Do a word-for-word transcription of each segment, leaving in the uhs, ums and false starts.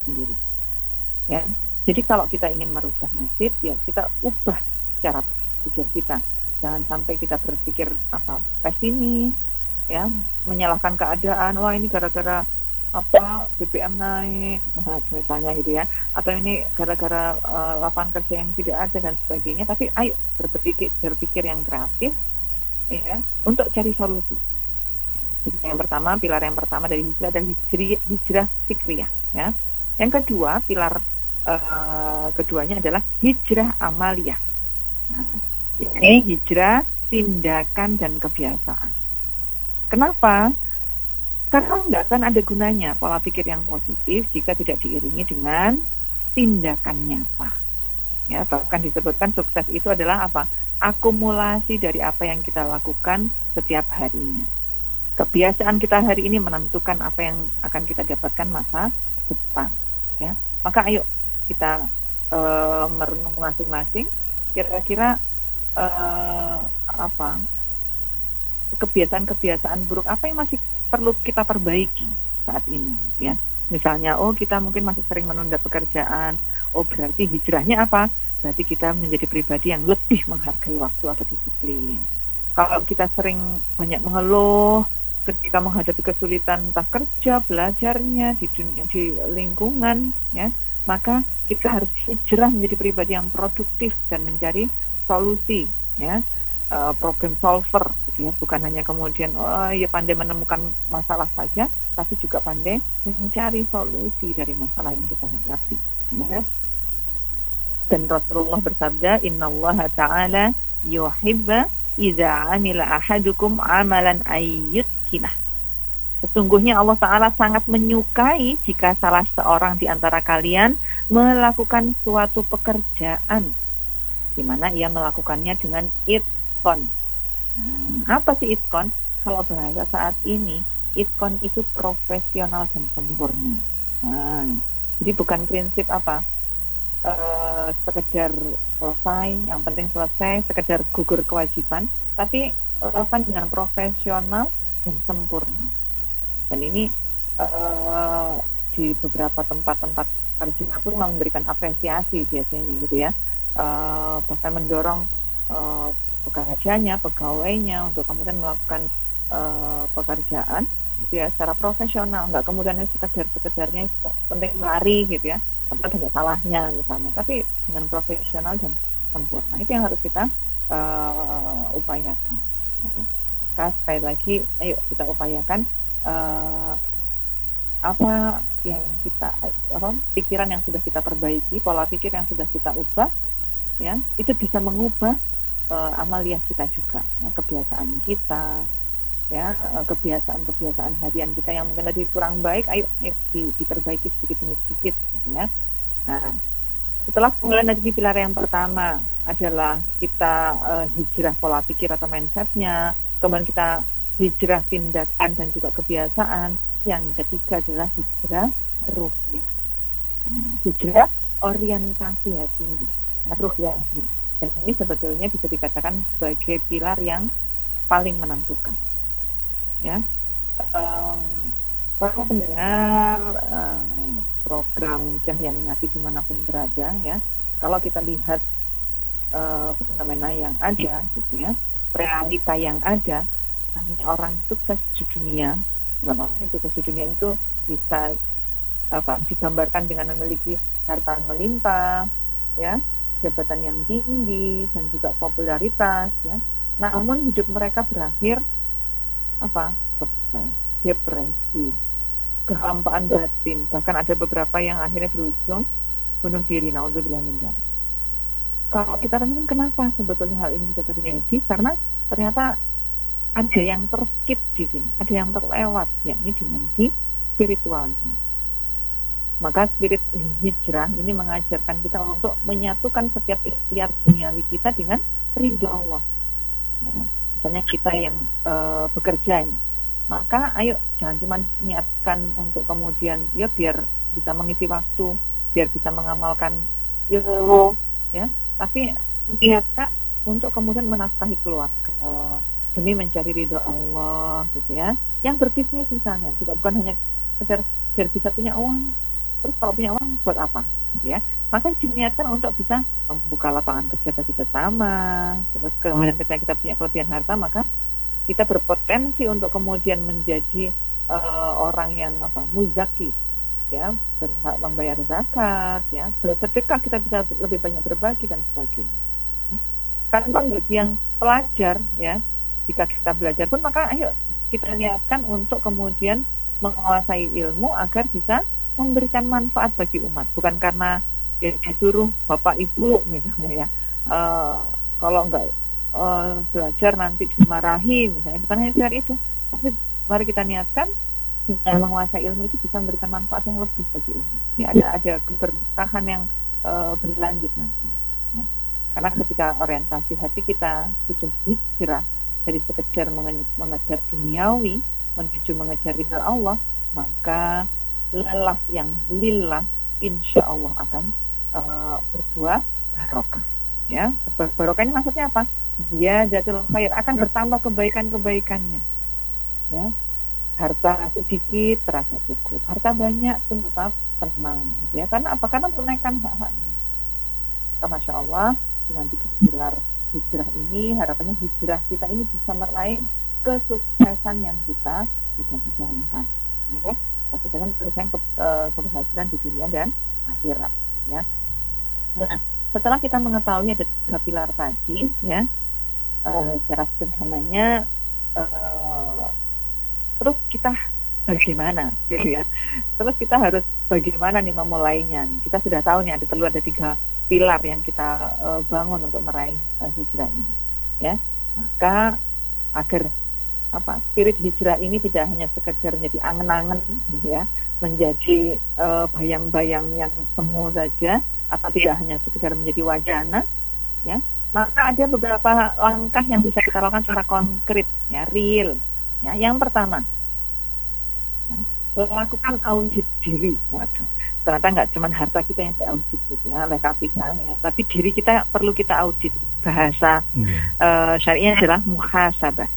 sendiri. Ya, jadi kalau kita ingin merubah nasib, ya kita ubah cara berpikir kita. Jangan sampai kita berpikir apa pesimis, ya, menyalahkan keadaan. Wah, ini gara-gara apa B B M naik, misalnya gitu ya. Atau ini gara-gara uh, lapangan kerja yang tidak ada dan sebagainya. Tapi ayo berpikir berpikir yang kreatif, ya, untuk cari solusi. Jadi yang pertama, pilar yang pertama dari hijrah adalah hijrah, hijrah fikriyah, ya. Yang kedua, pilar Uh, keduanya adalah hijrah amaliyah. Nah, ini hijrah tindakan dan kebiasaan. Kenapa? Karena tidak akan ada gunanya pola pikir yang positif jika tidak diiringi dengan tindakan nyata. Ya, bahkan disebutkan sukses itu adalah apa? Akumulasi dari apa yang kita lakukan setiap harinya. Kebiasaan kita hari ini menentukan apa yang akan kita dapatkan masa depan. Ya, maka ayo kita uh, merenung masing-masing kira-kira uh, apa kebiasaan-kebiasaan buruk apa yang masih perlu kita perbaiki saat ini, ya. Misalnya, oh kita mungkin masih sering menunda pekerjaan, oh berarti hijrahnya apa? Berarti kita menjadi pribadi yang lebih menghargai waktu atau disiplin. Kalau kita sering banyak mengeluh ketika menghadapi kesulitan entah kerja, belajarnya di dunia, di lingkungan, ya, maka kita harus hijrah menjadi pribadi yang produktif dan mencari solusi, ya, uh, problem solver, gitu ya. Bukan hanya kemudian oh ya pandai menemukan masalah saja, tapi juga pandai mencari solusi dari masalah yang kita hadapi, ya. Dan Rasulullah bersabda, Innallaha ta'ala yuhibba idza 'amila ahadukum 'amalan ayyutkinah. Sesungguhnya Allah Ta'ala sangat menyukai jika salah seorang di antara kalian melakukan suatu pekerjaan di mana ia melakukannya dengan itqon. Nah, apa sih itqon? Kalau bahasa saat ini, itqon itu profesional dan sempurna. Nah, jadi bukan prinsip apa? Uh, sekedar selesai, yang penting selesai, sekedar gugur kewajiban, tapi lakukan dengan profesional dan sempurna. Dan ini uh, di beberapa tempat-tempat kerja pun memberikan apresiasi biasanya gitu ya, uh, bahkan mendorong uh, pekerjanya, pegawainya untuk kemudian melakukan uh, pekerjaan gitu ya secara profesional, nggak kemudian sekedar-sekedarnya penting lari gitu ya, tanpa banyak salahnya misalnya, tapi dengan profesional dan sempurna. Itu yang harus kita uh, upayakan. Ya. Maka sekali lagi, ayo kita upayakan Uh, apa yang kita apa pikiran yang sudah kita perbaiki, pola pikir yang sudah kita ubah, ya, itu bisa mengubah uh, amaliyah kita juga, ya, kebiasaan kita, ya, uh, kebiasaan-kebiasaan harian kita yang mungkin tadi kurang baik, ayo, ayo di, diperbaiki sedikit demi sedikit, gitu ya. Nah, setelah kemudian dari pilar yang pertama adalah kita uh, hijrah pola pikir atau mindsetnya, kemudian kita hijrah tindakan dan juga kebiasaan. Yang ketiga adalah hijrah ruhiyah, hijrah orientasi hatinya, ruhiyah. Dan ini sebetulnya bisa dikatakan sebagai pilar yang paling menentukan, ya. Um, para pendengar um, program Cahaya Mengati dimanapun berada, ya, kalau kita lihat uh, fenomena yang ada, gitu ya, realita yang ada, banyak orang sukses di dunia. Orang sukses di dunia itu bisa apa digambarkan dengan memiliki harta melimpah, ya, jabatan yang tinggi dan juga popularitas, ya. Namun hidup mereka berakhir apa? Stres, depresi, kehampaan batin. Bahkan ada beberapa yang akhirnya berujung bunuh diri. Naudzubillah min dzalik. Kalau kita renungkan kenapa sebetulnya hal ini bisa terjadi? Karena ternyata ada yang terskip di sini, ada yang terlewat, yakni dimensi spiritualnya. Maka spirit hijrah ini mengajarkan kita untuk menyatukan setiap ikhtiar duniawi kita dengan ridho Allah. Ya, misalnya kita yang uh, bekerja ini, maka ayo jangan cuma niatkan untuk kemudian ya biar bisa mengisi waktu, biar bisa mengamalkan ilmu, ya, tapi niatkan untuk kemudian menafkahi keluarga demi mencari ridho Allah, gitu ya. Yang berbisnis misalnya juga bukan hanya sekedar biar bisa punya uang, Terus kalau punya uang buat apa? Ya, maka diniatkan untuk bisa membuka lapangan kerja bagi sesama. Terus kemudian ketika kita punya kelebihan harta, maka kita berpotensi untuk kemudian menjadi uh, orang yang apa muzaki, ya, berhak membayar zakat, ya, bersedekah, kita bisa lebih banyak berbagi dan sebagainya. Kan bagi yang pelajar, ya, jika kita belajar pun maka ayo kita niatkan untuk kemudian menguasai ilmu agar bisa memberikan manfaat bagi umat, bukan karena ya disuruh bapak ibu misalnya, ya, uh, kalau enggak uh, belajar nanti dimarahi misalnya, bukan hanya sekedar itu, tapi mari kita niatkan dengan menguasai ilmu itu bisa memberikan manfaat yang lebih bagi umat, ya, ada ada keberkahan yang uh, berlanjut nanti, ya. Karena ketika orientasi hati kita sudah hijrah dari sekedar menge- mengejar duniawi menuju mengejar ridha Allah, maka lelah yang lillah insya Allah akan uh, berbuah barokah, ya. Barokah ini maksudnya apa? Dia jatuh khair, akan bertambah kebaikan-kebaikannya, ya. Harta sedikit terasa cukup, harta banyak pun tetap tenang, gitu ya. Karena apa? Karena tunaikan hak-haknya. Masya Allah, dengan tiga pilar hijrah ini, harapannya hijrah kita ini bisa meraih kesuksesan yang kita idam-idamkan, ya. Kesuksesan kesuksesan ke, uh, keberhasilan di dunia dan akhirat, ya. Nah, setelah kita mengetahui ada tiga pilar tadi, ya, uh, secara sederhananya, uh, terus kita bagaimana, gitu ya. Terus kita harus bagaimana nih memulainya nih. Kita sudah tahu nih ada perlu ada tiga pilar yang kita uh, bangun untuk meraih uh, hijrah ini, ya. Maka agar apa spirit hijrah ini tidak hanya sekedar menjadi angen-angen, ya, menjadi uh, bayang-bayang yang semu saja, atau tidak hanya sekedar menjadi wacana, ya. Maka ada beberapa langkah yang bisa kita lakukan secara konkret, ya, real, ya. Yang pertama, melakukan audit diri. Waduh, ternyata nggak cuma harta kita yang diaudit, gitu ya, oleh kapital, ya, tapi diri kita perlu kita audit. Bahasa yeah. uh, syariahnya adalah muhasabah.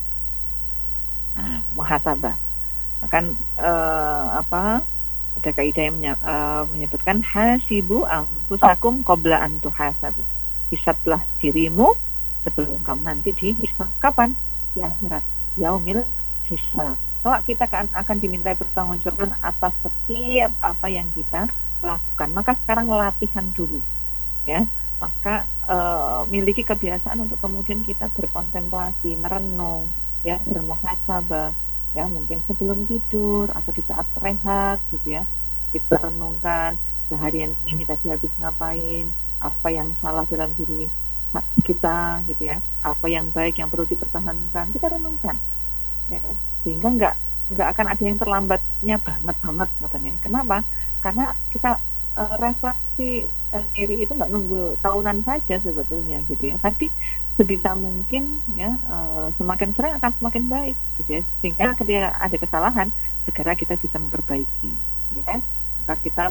Nah, muhasabah. Akan uh, apa? Ada kaidah yang menye- uh, menyebutkan hasibu anfusakum qabla an tuhasabu. Hisablah dirimu sebelum kamu nanti dihisab. Kapan? Di akhirat. Yaumil hisab. Kalau kita akan, akan dimintai pertanggungjawaban atas setiap apa yang kita lakukan, maka sekarang latihan dulu, ya. Maka e, miliki kebiasaan untuk kemudian kita berkontemplasi, merenung, ya, bermuhasabah, ya, mungkin sebelum tidur atau di saat rehat, gitu ya. Kita renungkan seharian ini tadi habis ngapain, apa yang salah dalam diri kita, gitu ya, apa yang baik yang perlu dipertahankan, kita renungkan, ya. Sehingga nggak nggak akan ada yang terlambatnya banget banget katanya. Kenapa? Karena kita uh, refleksi uh, diri itu nggak nunggu tahunan saja sebetulnya, gitu ya. Tapi sebisa mungkin, ya, uh, semakin sering akan semakin baik, gitu ya. Sehingga ketika ada kesalahan segera kita bisa memperbaiki, ya. Maka kita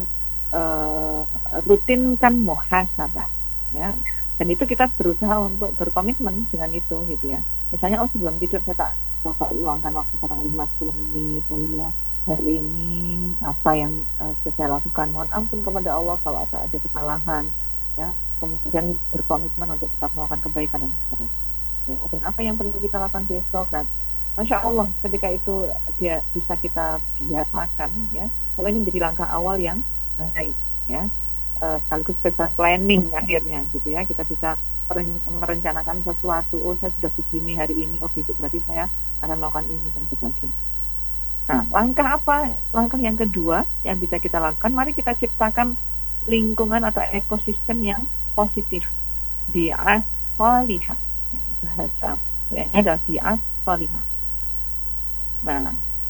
uh, rutinkan muhasabah, ya. Dan itu kita berusaha untuk berkomitmen dengan itu, gitu ya. Misalnya, oh sebelum tidur saya tak coba luangkan waktu kadang lima sampai sepuluh menit, oh ya, hari ini apa yang uh, saya lakukan, mohon ampun kepada Allah kalau ada, ada kesalahan, ya. Kemudian berkomitmen untuk tetap melakukan kebaikan dan seterusnya, ya. Dan apa yang perlu kita lakukan besok, dan Masya Allah ketika itu dia bisa kita biasakan, ya. Kalau ini menjadi langkah awal yang baik, ya, uh, sekaligus bisa planning akhirnya, gitu ya. Kita bisa merencanakan sesuatu, oh saya sudah begini hari ini, oh besok berarti saya akan melakukan ini dan sebagainya. Nah, langkah apa? Langkah yang kedua yang bisa kita lakukan, mari kita ciptakan lingkungan atau ekosistem yang positif. Bi'ah salihah. Bahasa ya, adalah bi'ah salihah. Nah,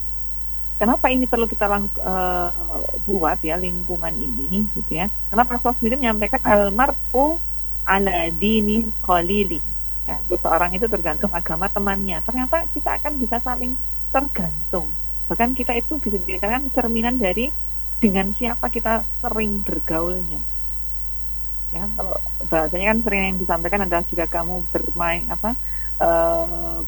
kenapa ini perlu kita lang- uh, buat, ya, lingkungan ini, gitu ya? Karena Rasulullah sendiri menyampaikan almar'u ala dini khalili, ya, seseorang itu tergantung agama temannya. Ternyata kita akan bisa saling tergantung. Bahkan kita itu bisa dikatakan cerminan dari dengan siapa kita sering bergaulnya. Ya, kalau bahasanya kan sering yang disampaikan adalah jika kamu bermain apa e,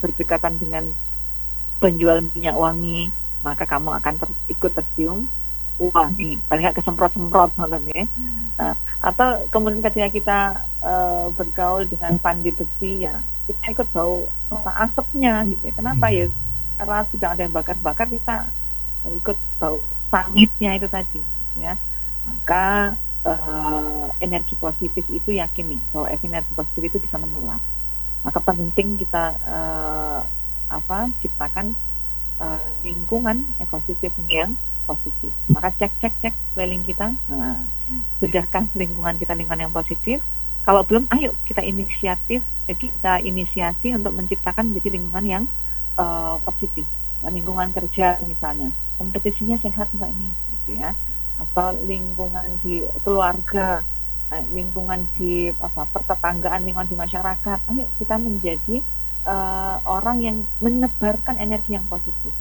berdekatan dengan penjual minyak wangi, maka kamu akan ter, ikut tercium wangi, paling nggak kesemprot-semprot ya. Nah, atau kemudian ketika kita uh, bergaul dengan pandi besi ya, kita ikut bau asapnya gitu. Kenapa ya? Karena sudah ada yang bakar-bakar, kita ikut bau sangitnya itu tadi ya. Maka uh, energi positif itu yakin nih bahwa energi positif itu bisa menular. Maka penting kita uh, apa ciptakan uh, lingkungan ekosistem yang positif. Maka cek cek cek sekeliling kita. Nah, sudahkah lingkungan kita lingkungan yang positif? Kalau belum, ayo kita inisiatif, kita inisiasi untuk menciptakan menjadi lingkungan yang uh, positif. Lingkungan kerja misalnya, kompetisinya sehat nggak ini, gitu ya? Atau lingkungan di keluarga, lingkungan di apa pertetanggaan, lingkungan di masyarakat. Ayo kita menjadi uh, orang yang menebarkan energi yang positif,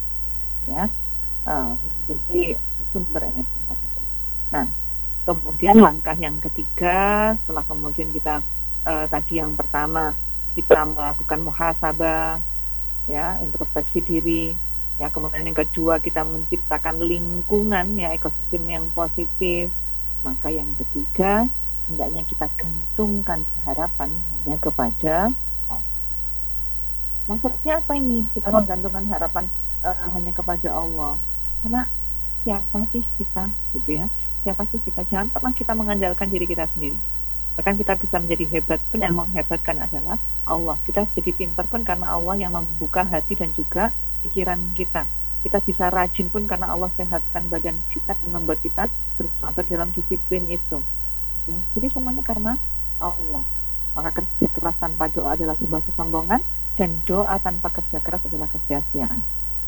ya. Uh, menjadi sumber energi yang positif. Nah, kemudian langkah yang ketiga, setelah kemudian kita uh, tadi yang pertama kita melakukan muhasabah, ya, introspeksi diri, ya, kemudian yang kedua kita menciptakan lingkungan ya ekosistem yang positif. Maka yang ketiga, hendaknya kita gantungkan harapan hanya kepada Allah. Maksudnya apa ini? Kita menggantungkan harapan uh, hanya kepada Allah. Karena siapa sih kita, gitu ya? Siapa sih kita? Jangan pernah kita mengandalkan diri kita sendiri. Bahkan kita bisa menjadi hebat pun, yang menghebatkan adalah Allah. Kita jadi pintar pun karena Allah yang membuka hati dan juga pikiran kita. Kita bisa rajin pun karena Allah sehatkan badan kita dan membuat kita bersabar dalam disiplin itu. Jadi semuanya karena Allah. Maka kerja keras tanpa doa adalah sebuah kesombongan, dan doa tanpa kerja keras adalah kesia-siaan.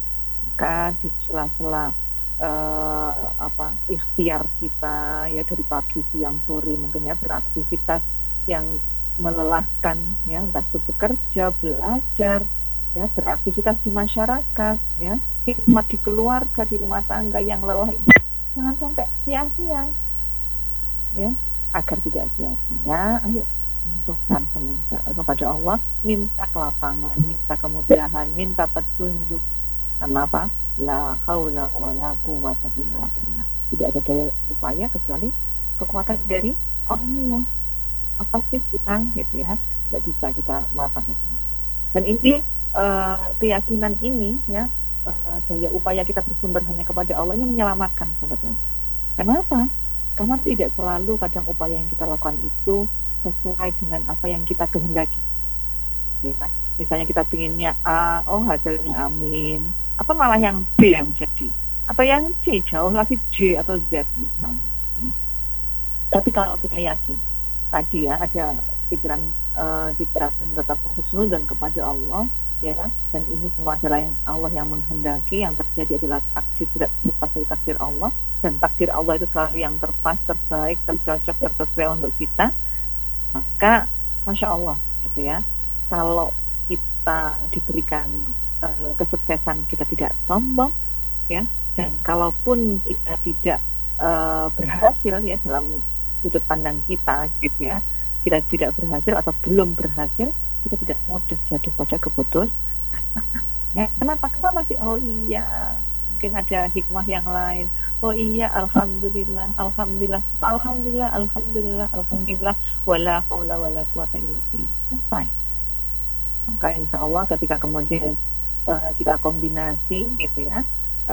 Maka di sela-sela uh, apa ikhtiar kita ya dari pagi siang sore mungkin ya beraktivitas yang melelahkan ya, entah itu bekerja, belajar, ya beraktivitas di masyarakat, ya hikmat di keluarga, di rumah tangga yang lelah ini jangan sampai sia-sia, ya, agar tidak sia-sia. Ayo Tuhan kepada Allah, minta kelapangan, minta kemudahan, minta petunjuk. Karena apa? La haula wala quwwata illa billah. Tidak ada daya upaya kecuali kekuatan dari Allah. Apa sih kita, gitu ya? Tidak bisa kita melakukan sesuatu. Dan ini uh, keyakinan ini, ya, uh, daya upaya kita bersumber hanya kepada Allah ini menyelamatkan sebetulnya. Kenapa? Karena tidak selalu kadang upaya yang kita lakukan itu sesuai dengan apa yang kita kehendaki. Ya, misalnya kita pinginnya A, oh hasilnya amin. Apa malah yang B yang jadi? Atau yang C, jauh lagi J atau Z misalnya. Ya. Tapi kalau kita yakin, tadi ya ada pikiran uh, kita tetap husnuzon kepada Allah, ya, dan ini semua adalah yang Allah yang menghendaki, yang terjadi adalah takdir, tidak terlepas dari takdir Allah, dan takdir Allah itu selalu yang terpas, terbaik, tercocok, tersesuai untuk kita. Maka Masya Allah gitu ya, kalau kita diberikan uh, kesuksesan, kita tidak sombong, ya, dan kalaupun kita tidak uh, berhasil ya dalam sudut pandang kita gitu ya, kita tidak berhasil atau belum berhasil, kita tidak mudah jatuh pada keputus ya. Kenapa? Kenapa masih oh iya mungkin ada hikmah yang lain, oh iya alhamdulillah alhamdulillah alhamdulillah alhamdulillah alhamdulillah wala haula wala quwata illa billah. Selesai. Maka insya Allah ketika kemudian uh, kita kombinasi gitu ya,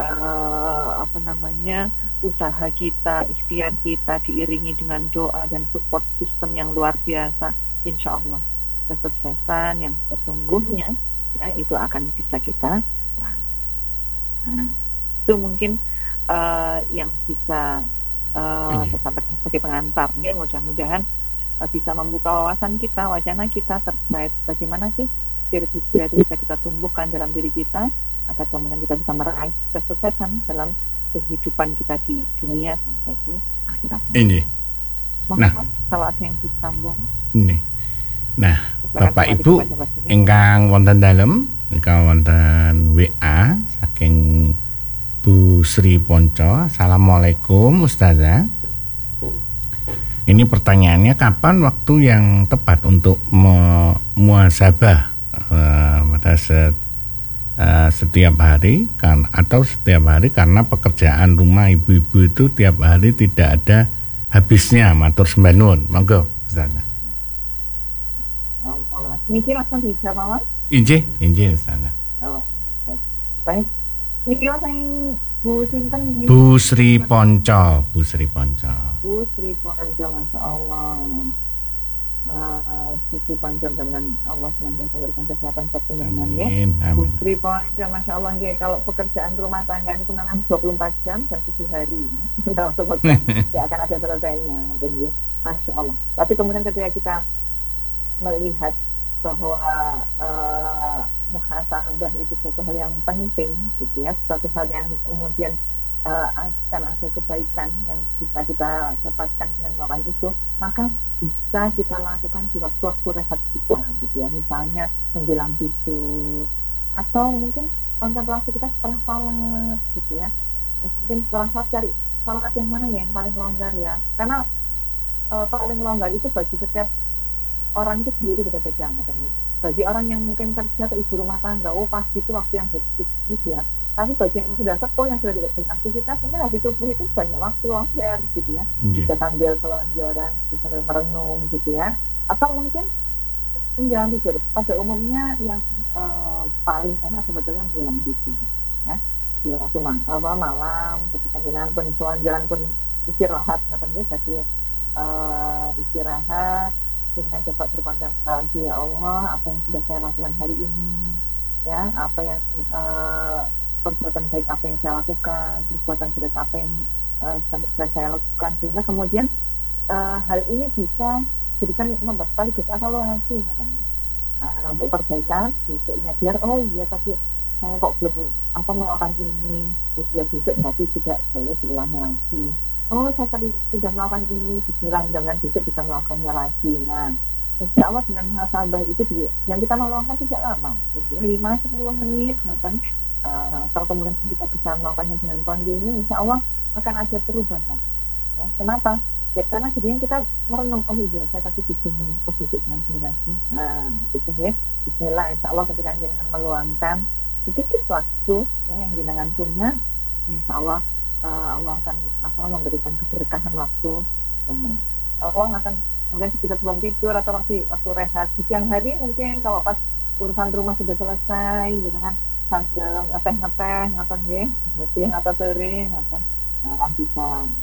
uh, apa namanya usaha kita, ikhtiar kita diiringi dengan doa dan support system yang luar biasa, insya Allah kesuksesan yang sesungguhnya ya itu akan bisa kita raih. Nah, itu mungkin uh, yang bisa uh, sampaikan sebagai pengantar ya, mudah-mudahan uh, bisa membuka wawasan kita, wacana kita terkait bagaimana sih spirit-spirit bisa kita tumbuhkan dalam diri kita agar kemudian kita bisa meraih kesuksesan dalam kehidupan kita di dunia sampai di akhirat. Ini. Mohon nah, kalau ada yang disambung. Ini. Nah, Bapak Ibu ingkang wonten dalem, ingkang wonten W A saking Bu Sri Ponco. Assalamualaikum Ustazah. Ini pertanyaannya, kapan waktu yang tepat untuk muhasabah uh, pada saat uh, setiap hari kan, atau setiap hari karena pekerjaan rumah ibu-ibu itu tiap hari tidak ada habisnya. Matur sembah nuwun. Monggo Ustaz. Oh, niki langsung dijawab, Mas? Injih, injih Ustaz. Oh, baik. Niki langsung Bu sinten niki? Bu Sri Ponco, Bu Sri Ponco. Bu Sri Ponco, Masya Allah. Uh, Sri Ponco, dengan Allah senantiasa memberikan kesehatan buat panjenengan ya. Bu Sri Ponco, Masya Allah nggih, kalau pekerjaan rumah tangga itu memang dua puluh empat jam dan tujuh hari. Sudah ya akan ada selesainya, nggih. Masya Allah. Tapi kemudian ketika kita melihat bahwa uh, muhasabah itu suatu hal yang penting gitu ya, suatu hal yang kemudian uh, akan ada kebaikan yang bisa kita dapatkan dengan melakukan itu, maka bisa kita lakukan di waktu-waktu rehat kita gitu ya, misalnya menjelang tidur atau mungkin konsentrasi kita setelah salat gitu ya, mungkin setelah salat cari salat yang mana ya yang paling longgar ya, karena uh, paling longgar itu bagi setiap orang itu sendiri beda-beda katanya. Bagi orang yang mungkin kerja atau ibu rumah tangga, oh pasti itu waktu yang hektik gitu ya. Tapi bagi yang sudah sepuh, yang sudah tidak banyak aktivitas, mungkin habis subuh itu banyak waktu longgar gitu ya. Yeah. Bisa sambil selonjoran, bisa sambil merenung gitu ya. Atau mungkin menjelang tidur. Pada umumnya yang uh, paling enak sebetulnya menjelang tidur ya. Di waktu mal- apa, malam, ketika jalan pun selonjoran pun istirahat, katanya bagi uh, istirahat dengan cepat berkontemplasi, ya Allah, apa yang sudah saya lakukan hari ini ya, apa yang uh, perbuatan baik apa yang saya lakukan, perbuatan jelek apa yang uh, sudah saya lakukan, sehingga kemudian uh, hal ini bisa jadikan membahas sekaligus evaluasi uh, untuk perbaikan besoknya, biar oh iya tapi saya kok belum apa melakukan ini, ya besok tapi tidak boleh diulangi lagi. Oh, saya tadi sudah melakukan ini, bismillah, jangan besok bisa melakukannya lagi. Nah, insya Allah dengan muhasabah itu di, yang kita melakukan tidak lama, lima sampai sepuluh menit, kan? Uh, kalau kemudian kita bisa melakukannya dengan kontinu, insya Allah akan ada perubahan. Ya, kenapa? Ya karena jadinya kita merenung, oh iya, saya tadi begini, oh besok jangan begini lagi. Nah, gitu ya. Bismillah, insya Allah ketika jenengan meluangkan sedikit waktu ya, yang jenengan punya, insya Allah Uh, Allah akan apa memberikan keberkahan waktu. Hmm. Allah akan mungkin bisa sebelum tidur atau waktu waktu rehat di siang hari, mungkin kalau pas urusan rumah sudah selesai gitu kan, sambil ngeteh ngeteh ngapain ya, siang atau sore ngapain, nah, bisa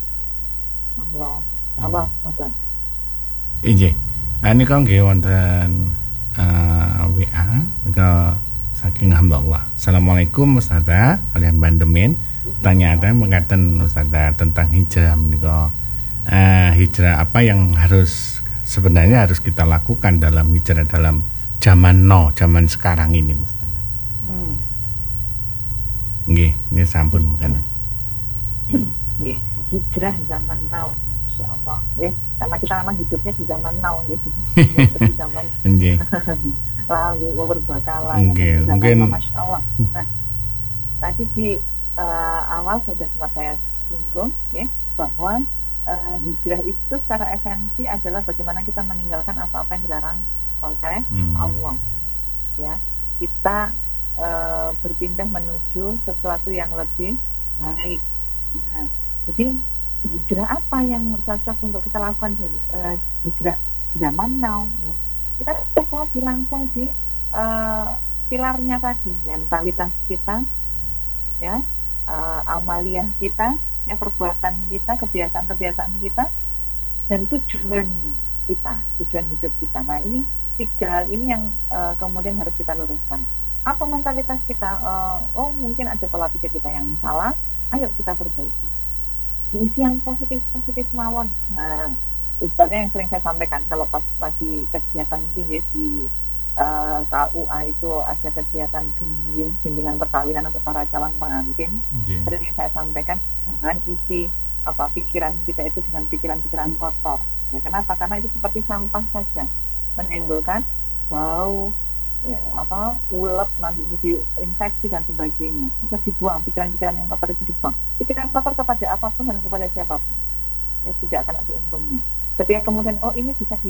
Allah Allah Allah. Injih, ini kan nggih wonten uh, W A ke saking hamba Allah. Assalamualaikum Ustazah, kalian bandemin. Pertanyaan mengatakan Ustazah tentang hijrah menika, uh, hijrah apa yang harus sebenarnya harus kita lakukan dalam hijrah dalam zaman no, zaman sekarang ini Ustazah. Hmm. Nggih, nggih sampun mekaten. Nggih, hijrah zaman now, insyaallah nggih. Karena kita memang hidupnya di zaman now nggih. Di zaman nggih. Lalu berbakalan. Nggih, mungkin masyaallah. Nah, tadi di Uh, awal sudah sempat saya singgung ya, bahwa uh, hijrah itu secara esensi adalah bagaimana kita meninggalkan apa-apa yang dilarang oleh hmm. Allah ya, kita uh, berpindah menuju sesuatu yang lebih baik. Nah, jadi hijrah apa yang cocok untuk kita lakukan dari uh, hijrah zaman now ya, kita cek lagi langsung di uh, pilarnya tadi, mentalitas kita ya, Uh, amaliyah kita, ya, perbuatan kita, kebiasaan-kebiasaan kita, dan tujuan kita, tujuan hidup kita. Nah, ini tiga hal ini yang uh, kemudian harus kita luruskan. Apa mentalitas kita? Uh, oh, mungkin ada pola pikir kita yang salah. Ayo kita perbaiki. Diisi yang positif-positif mawon. Nah, ibaratnya yang sering saya sampaikan kalau pas lagi kegiatan ini di Uh, K U A itu ada kegiatan bimbing, bimbingan perkawinan untuk para calon pengantin. Yeah. Sering saya sampaikan jangan isi apa pikiran kita itu dengan pikiran-pikiran kotor. Ya, kenapa? Karena itu seperti sampah saja, menimbulkan bau, ya, apa ulet, nanti infeksi dan sebagainya. Bisa dibuang, pikiran-pikiran yang kotor itu dibuang. Pikiran kotor kepada apapun dan kepada siapapun, ya tidak akan ada untungnya. Ketika kemudian oh ini bisa di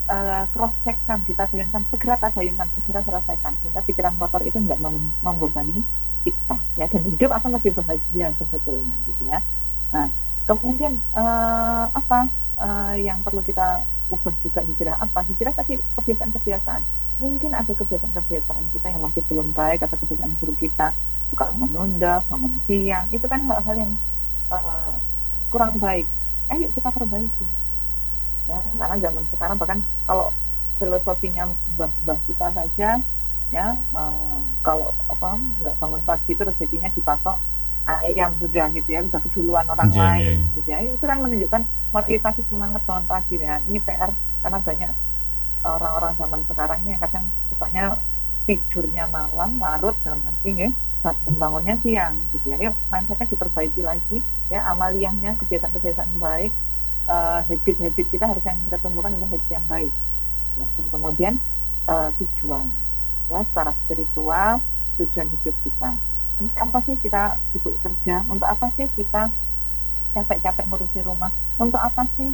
uh, cross checkkan, ditadayunkan, segera tadayunkan, segera selesaikan, sehingga pikiran kotor itu nggak mem- membebani kita, ya, dan hidup akan lebih bahagia sebetulnya, gitu ya. Nah, kemudian uh, apa uh, yang perlu kita ubah juga hijrah apa? Hijrah tadi kebiasaan-kebiasaan. Mungkin ada kebiasaan-kebiasaan kita yang masih belum baik atau kebiasaan buruk kita, suka menunda, bangun siang, itu kan hal-hal yang uh, kurang baik. Ayo kita perbaiki. Ya, karena zaman sekarang bahkan kalau filosofinya mbah-mbah kita saja, ya, uh, kalau apa nggak bangun pagi itu rezekinya dipatok ayam sudah, gitu ya, sudah keduluan orang Yeah, lain, yeah. gitu ya. Itu kan menunjukkan motivasi semangat bangun pagi ya. Ini P R karena banyak orang-orang zaman sekarang ini yang kadang sukanya tidurnya malam, larut dalam arti ya, saat bangunnya siang, gitu ya. Yuk mindsetnya diperbaiki lagi, ya, amaliyahnya, kebiasaan-kebiasaan baik, uh, habit-habit kita harus yang kita tumbuhkan adalah habit yang baik, ya. Dan kemudian uh, tujuan, ya, secara spiritual, tujuan hidup kita. Untuk apa sih kita sibuk kerja? Untuk apa sih kita capek-capek ngurusi rumah? Untuk apa sih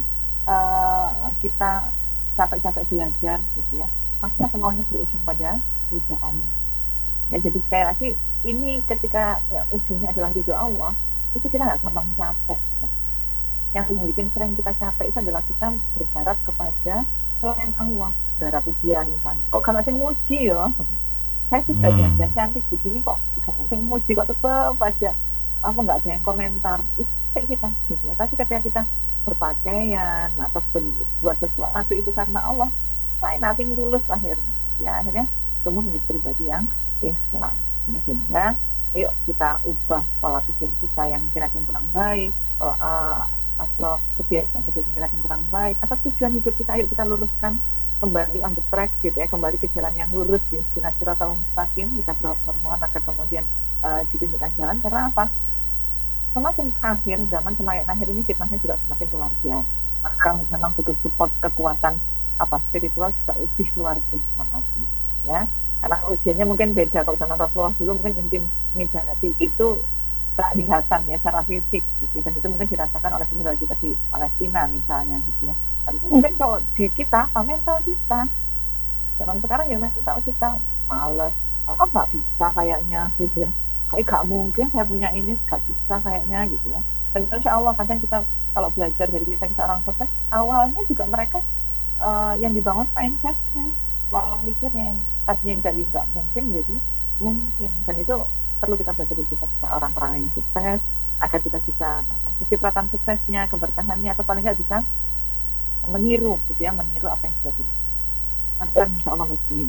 uh, kita capek-capek belajar, gitu ya? Maka semuanya berujung pada ridho Allah. Ya, jadi sekali lagi ini ketika ya, ujungnya adalah ridho Allah, itu kita nggak gampang capek, gitu. Yang membuat sering kita capek itu adalah kita berharap kepada selain Allah, berharap ujian misalnya. Kok gak masih muji ya? Saya sudah Hmm. janjian cantik begini kok gak masih muji, kok tetap aja apa nggak ada yang komentar. Itu kayak kita, gitu ya. Tapi ketika kita berpakaian atau berbuat sesuatu itu karena Allah, saya nothing tulus akhirnya, ya, akhirnya semua menjadi pribadi yang ikhlas, ya. Sehingga yuk kita ubah pola pikir kita yang mungkin ada yang kurang baik, uh, atau kebiasaan-kebiasaan kita yang kurang baik, atau tujuan hidup kita, yuk kita luruskan kembali on the track, gitu ya, kembali ke jalan yang lurus, ya, siratal mustaqim. Kita bermohon agar kemudian uh, ditunjukkan jalan. Karena apa? Semakin akhir zaman, semakin akhir ini fitnahnya juga semakin luar biasa. Maka memang butuh support kekuatan apa spiritual juga lebih luar biasa lagi, ya. Karena ujiannya mungkin beda. Kalau zaman Rasulullah dulu mungkin intimidasi itu tak lihatan, ya, secara fisik, gitu. Dan itu mungkin dirasakan oleh saudara kita di Palestina misalnya, gitu ya. Tapi mungkin kalau di kita, apa mental kita zaman sekarang ya, mental kita males, oh nggak bisa kayaknya, gitu ya. Kayak gak mungkin saya punya ini, gak bisa kayaknya, gitu ya. Dan insya Allah kadang kita kalau belajar dari kita kita orang sukses, awalnya juga mereka uh, yang dibangun mindsetnya, pola mikirnya yang tadinya jadi nggak mungkin jadi mungkin. Dan itu perlu kita belajar dari kita, kita orang-orang yang sukses, agar kita bisa kecipratan suksesnya, keberkahannya, atau paling nggak bisa meniru, gitu ya, meniru apa yang sudah dilakukan. Insya Allah muslim.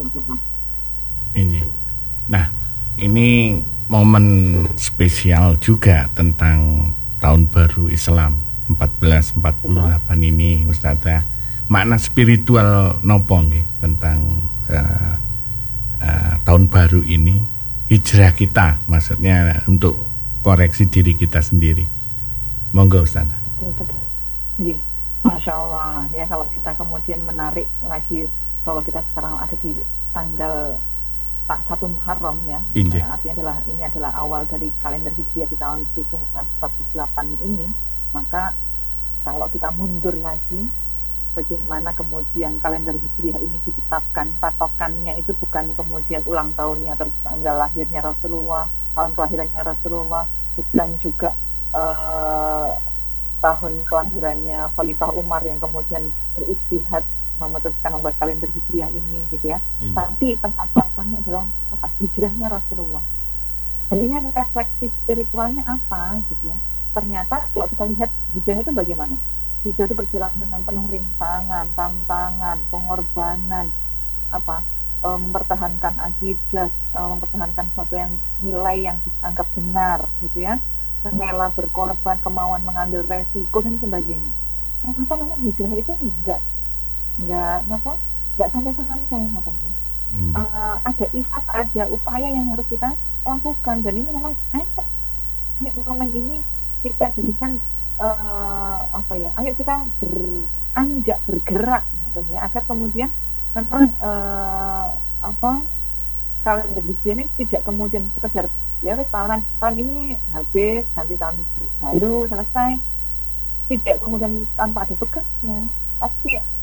Ini. Nah, ini momen spesial juga tentang tahun baru Islam empat belas empat puluh delapan ini, Ustazah. Makna spiritual nopo nggih tentang uh, uh, tahun baru ini, hijrah kita, maksudnya untuk koreksi diri kita sendiri. Monggo, Ustazah. Iya, Masya Allah, ya, kalau kita kemudian menarik lagi bahwa kita sekarang ada di tanggal tak satu Muharram, ya, Injih. artinya adalah ini adalah awal dari kalender Hijriah di tahun seribu empat ratus empat puluh delapan ini. Maka kalau kita mundur lagi, bagaimana kemudian kalender Hijriah ini ditetapkan, patokannya itu bukan kemudian ulang tahunnya atau tanggal lahirnya Rasulullah, tahun kelahirannya Rasulullah, bukan juga uh, tahun kelahirannya Khalifah Umar yang kemudian berijtihad memutuskan membuat kalender Hijriah ini, gitu ya. Iya. Tapi tempat-tempatnya adalah apa? Hijrahnya Rasulullah. Dan ini ada refleksi spiritualnya apa, gitu ya. Ternyata kalau kita lihat hijrah itu bagaimana? Hijrah itu berjalan dengan penuh rintangan, tantangan, pengorbanan, apa? E, mempertahankan akidah, e, mempertahankan sesuatu yang nilai yang dianggap benar, gitu ya. Rela berkorban, kemauan mengambil resiko dan sebagainya. Ternyata memang hijrah itu enggak nggak apa nggak santai-santai, katanya. Hmm. Uh, ada effort, ada upaya yang harus kita lakukan, dan ini memang enak. Ini momen ini kita jadikan uh, apa ya? Ayo kita beranjak, bergerak, katanya, agar kemudian memang uh, apa kalender Hijriah ini tidak kemudian sekedar ya tahun tahun ini habis, nanti tahun baru selesai, tidak kemudian tanpa ada bekasnya. Tapi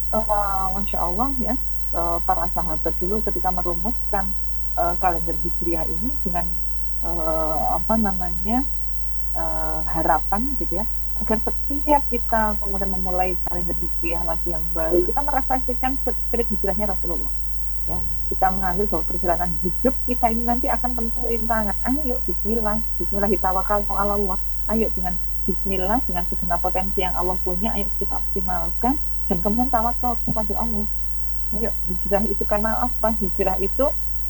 uh, Masya Allah ya, uh, para sahabat dulu ketika merumuskan uh, kalender Hijriah ini dengan uh, apa namanya uh, harapan gitu ya, agar setiap kita kemudian memulai kalender Hijriah lagi yang baru, kita merefleksikan spirit hijrahnya Rasulullah. Ya, kita mengambil bahwa perjalanan hidup kita ini nanti akan penuh rintangan. Ayo Bismillah, Bismillah tawakal ala Allah. Ayo dengan Bismillah, dengan segenap potensi yang Allah punya, ayo kita optimalkan dan kemudian tawakal kepada Allah. Ayo hijrah itu karena apa? Hijrah itu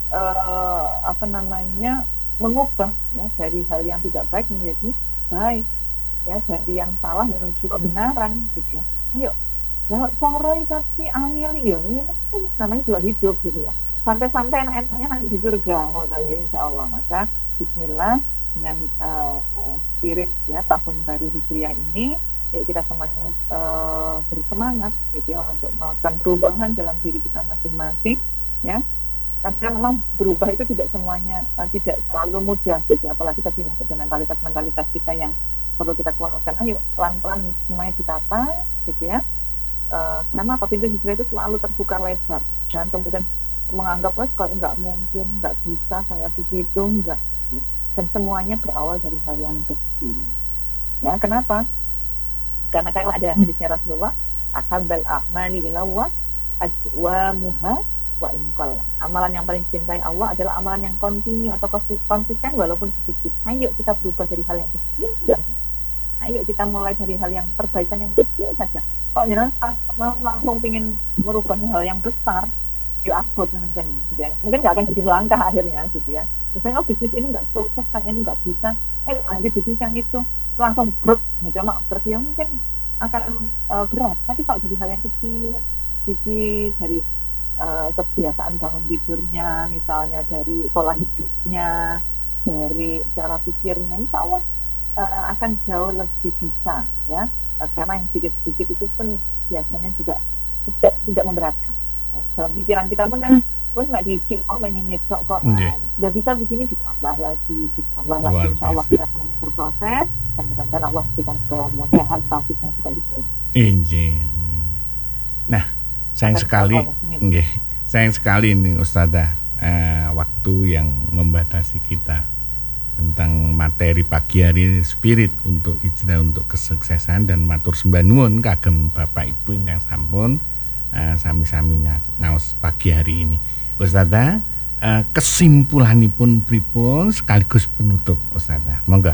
uh, apa namanya mengubah ya dari hal yang tidak baik menjadi baik, ya dari yang salah menuju kebenaran gitu ya. Ayo. Nah, sore tapi angel ya, ya namanya juga hidup gitu ya. Santai-santai enak-enaknya nanti di surga, insya Allah. Maka Bismillah dengan uh, spirit ya tahun baru Hijriah ini, ya kita semuanya uh, bersemangat gitu ya untuk melakukan perubahan dalam diri kita masing-masing ya. Karena memang berubah itu tidak semuanya uh, tidak selalu mudah gitu ya. Apalagi tadi masuk ke mentalitas-mentalitas kita yang perlu kita keluarkan. Ayo pelan-pelan semuanya ditata gitu ya. Uh, karena apa, pintu hijrah itu selalu terbuka lebar. Jangan kemudian menganggap wah kalau nggak mungkin, nggak bisa saya begitu, nggak. Dan semuanya berawal dari hal yang kecil. Ya kenapa? Karena kalau ada hadisnya Rasulullah, ahabbal a'mali ilallah adwamuha wa inqal. Amalan yang paling dicintai Allah adalah amalan yang kontinu atau konsisten walaupun sedikit. Ayo kita berubah dari hal yang kecil saja. Ayo kita mulai dari hal yang perbaikan yang kecil saja. Kalau jangan langsung ingin merubah hal yang besar, yuk abot macam ini, gitu ya. Mungkin nggak akan jadi melangkah akhirnya, gitu ya. Misalnya oh bisnis ini nggak sukses, kan ini nggak bisa, eh lanjut bisnis yang itu langsung brek, gitu ya. Berarti ya mungkin akan uh, berat. Tapi kalau dari hal yang kecil, sisi dari uh, kebiasaan bangun tidurnya, misalnya dari pola hidupnya, dari cara pikirnya, insya Allah uh, akan jauh lebih bisa, ya. Karena yang sedikit-sedikit itu pun biasanya juga tidak, tidak memberatkan ya, dalam pikiran kita pun kan pun nggak didik kok pengen nyedok kok yeah. Udah bisa begini ditambah lagi ditambah lagi insya Allah kita semuanya berproses dan mudah-mudahan Allah berikan kemudahan taufik dan juga itu. Injih. Nah sayang sekali nggih sayang sekali nih Ustazah eh, waktu yang membatasi kita tentang materi pagi hari spirit untuk hijrah untuk kesuksesan, dan matur sembah nuwun kagem Bapak Ibu ingkang sampun uh, sami-sami ngaos pagi hari ini. Ustazah, uh, kesimpulanipun pripun sekaligus penutup Ustazah, monggo.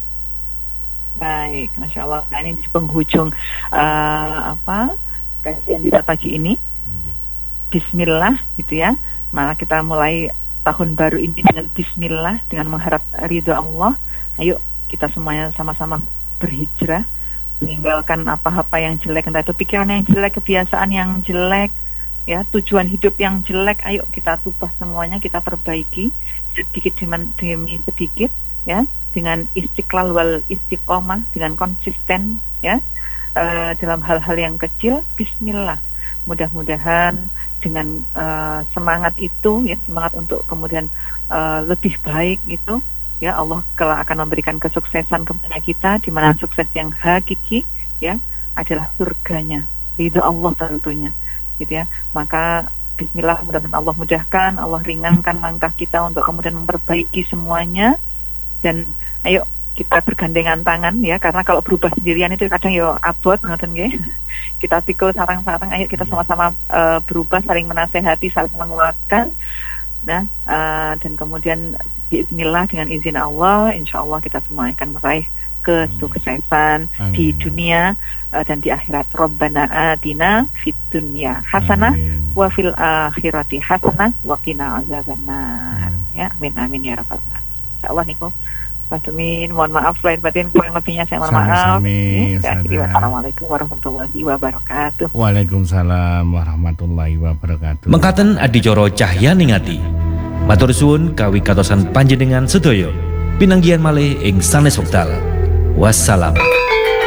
Baik, Masya Allah. Nah, ini di penghujung uh, apa kajian kita pagi ini. Bismillah gitu ya. Malah kita mulai tahun baru ini dengan Bismillah, dengan mengharap ridho Allah. Ayo kita semuanya sama-sama berhijrah, meninggalkan apa-apa yang jelek, entah itu pikiran yang jelek, kebiasaan yang jelek, ya tujuan hidup yang jelek. Ayo kita ubah semuanya, kita perbaiki sedikit demi sedikit, ya dengan istiqlal wal istiqomah, dengan konsisten, ya uh, dalam hal-hal yang kecil. Bismillah. Mudah-mudahan dengan uh, semangat itu ya, semangat untuk kemudian uh, lebih baik gitu ya, Allah kelak akan memberikan kesuksesan kepada kita, di mana sukses yang hakiki ya adalah surganya, ridho Allah tentunya gitu ya. Maka Bismillah, mudah-mudahan Allah mudahkan, Allah ringankan langkah kita untuk kemudian memperbaiki semuanya, dan ayo kita bergandengan tangan ya, karena kalau berubah sendirian itu kadang ya abot ngoten nggih. Kita pikul sarang-sarang, ayo kita sama-sama uh, berubah, saling menasehati, saling menguatkan. Nah, uh, dan kemudian bismillah, dengan izin Allah, insya Allah kita semua akan meraih kesuksesan Amin. Di dunia uh, dan di akhirat. Rabbana atina fid dunya hasanah wa fil akhirati hasanah wa qina azabannar. Ya, amin amin ya rabbal alamin. Insyaallah niku. Pak Tumin, mohon maaf lahir batin, kurang lebihnya saya mohon maaf. Ya, Assalamualaikum warahmatullahi wabarakatuh. Waalaikumsalam warahmatullahi wabarakatuh. Mengkaten adicara cahyaning ati. Matur suwun kawigatosan panjenengan sedaya. Pinanggihan malih ing sanes wekdal. Wassalam.